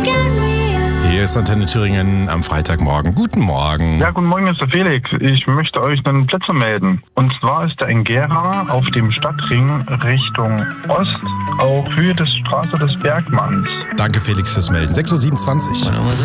Hier ist Antenne Thüringen am Freitagmorgen. Guten Morgen. Ja, guten Morgen, Mr. Felix. Ich möchte euch einen Plätzer melden. Und zwar ist der in Gera auf dem Stadtring Richtung Ost auf Höhe des Straße des Bergmanns. Danke, Felix, fürs Melden. 6.27 Uhr.